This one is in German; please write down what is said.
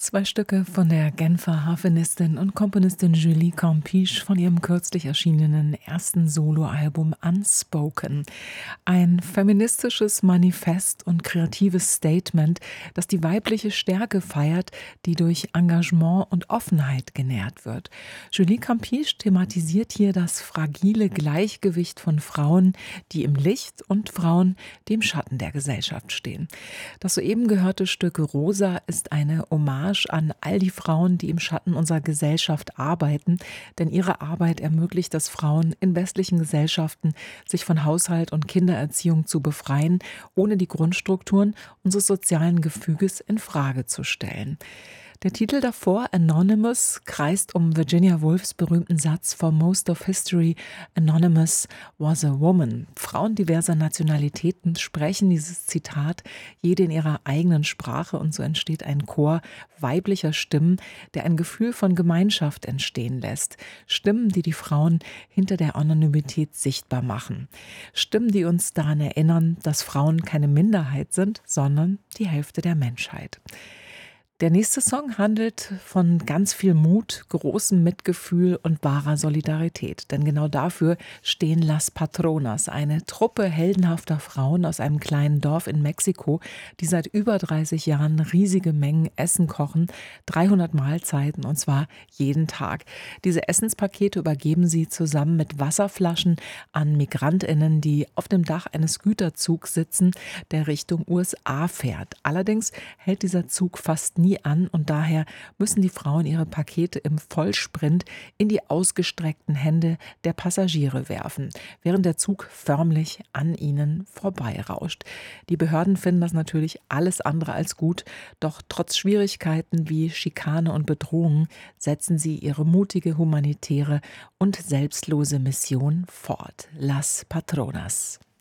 Zwei Stücke von der Genfer Harfenistin und Komponistin Julie Campiche von ihrem kürzlich erschienenen ersten Soloalbum Unspoken. Ein feministisches Manifest und kreatives Statement, das die weibliche Stärke feiert, die durch Engagement und Offenheit genährt wird. Julie Campiche thematisiert hier das fragile Gleichgewicht von Frauen, die im Licht, und Frauen, die im Schatten der Gesellschaft stehen. Das soeben gehörte Stück Rosa ist eine Hommage an all die Frauen, die im Schatten unserer Gesellschaft arbeiten, denn ihre Arbeit ermöglicht es Frauen in westlichen Gesellschaften, sich von Haushalt und Kindererziehung zu befreien, ohne die Grundstrukturen unseres sozialen Gefüges in Frage zu stellen. Der Titel davor, Anonymous, kreist um Virginia Woolfs berühmten Satz For most of history, Anonymous was a woman. Frauen diverser Nationalitäten sprechen dieses Zitat, jede in ihrer eigenen Sprache, und so entsteht ein Chor weiblicher Stimmen, der ein Gefühl von Gemeinschaft entstehen lässt. Stimmen, die die Frauen hinter der Anonymität sichtbar machen. Stimmen, die uns daran erinnern, dass Frauen keine Minderheit sind, sondern die Hälfte der Menschheit. Der nächste Song handelt von ganz viel Mut, großem Mitgefühl und wahrer Solidarität. Denn genau dafür stehen Las Patronas, eine Truppe heldenhafter Frauen aus einem kleinen Dorf in Mexiko, die seit über 30 Jahren riesige Mengen Essen kochen, 300 Mahlzeiten, und zwar jeden Tag. Diese Essenspakete übergeben sie zusammen mit Wasserflaschen an MigrantInnen, die auf dem Dach eines Güterzugs sitzen, der Richtung USA fährt. Allerdings hält dieser Zug fast nie an, und daher müssen die Frauen ihre Pakete im Vollsprint in die ausgestreckten Hände der Passagiere werfen, während der Zug förmlich an ihnen vorbeirauscht. Die Behörden finden das natürlich alles andere als gut, doch trotz Schwierigkeiten wie Schikane und Bedrohungen setzen sie ihre mutige humanitäre und selbstlose Mission fort. Las Patronas.